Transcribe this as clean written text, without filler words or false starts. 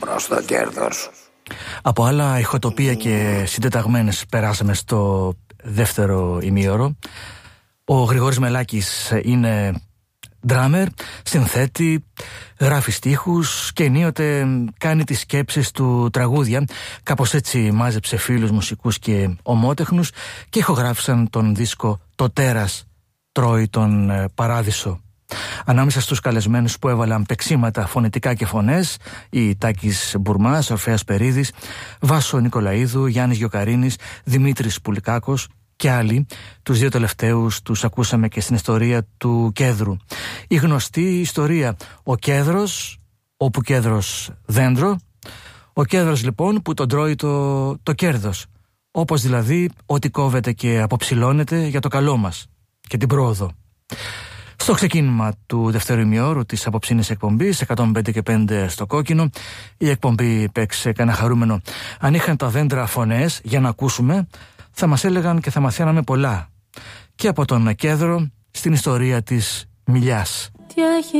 προς το κέρδος. Από άλλα ηχοτοπία και συντεταγμένες περάσαμε στο δεύτερο ημίωρο. Ο Γρηγόρης Μελάκης είναι ντράμερ, συνθέτη, γράφει στίχους και ενίοτε κάνει τις σκέψεις του τραγούδια. Κάπως έτσι μάζεψε φίλους μουσικούς και ομότεχνους και ηχογράφησαν τον δίσκο «Το τέρας τρώει τον παράδεισο». Ανάμεσα στους καλεσμένους που έβαλαν παίξηματα φωνητικά και φωνές, η Τάκης Μπουρμάς, Ορφέας Περίδης, Βάσο Νικολαίδου, Γιάννης Γιοκαρίνης, Δημήτρης Πουλικάκος και άλλοι. Τους δύο τελευταίους τους ακούσαμε και στην ιστορία του Κέδρου. Η γνωστή ιστορία «Ο Κέδρος, όπου Κέδρος δέντρο». Ο Κέδρος λοιπόν που τον τρώει το κέρδος. Όπως δηλαδή ό,τι κόβεται και αποψηλώνεται για το καλό μας και την πρόοδο. Στο ξεκίνημα του δεύτερου ημιώρου της απόψινής εκπομπής, 105 και 5 στο κόκκινο, η εκπομπή παίξε κανένα χαρούμενο. Αν είχαν τα δέντρα φωνές για να ακούσουμε, θα μας έλεγαν και θα μαθαίναμε πολλά. Και από τον Κέδρο στην ιστορία της Μιλιάς.